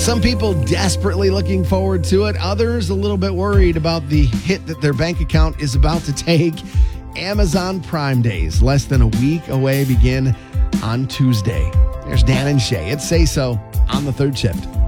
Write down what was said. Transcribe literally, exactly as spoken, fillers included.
Some people desperately looking forward to it. Others a little bit worried about the hit that their bank account is about to take. Amazon Prime Days, less than a week away, begin on Tuesday. There's Dan and Shay. It's Say So on the Third Shift.